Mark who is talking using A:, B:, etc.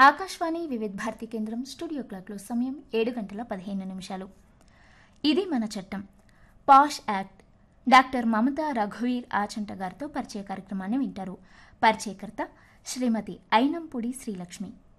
A: ఆకాశవాణి వివిధ భారతి కేంద్రం స్టూడియో క్లాక్లో సమయం 7:15. ఇది మన చట్టం పాష్ యాక్ట్ డాక్టర్ మమతా రఘువీర్ ఆచంట గారితో పరిచయ కార్యక్రమాన్ని వింటారు. పరిచయకర్త శ్రీమతి అయినంపూడి శ్రీలక్ష్మి.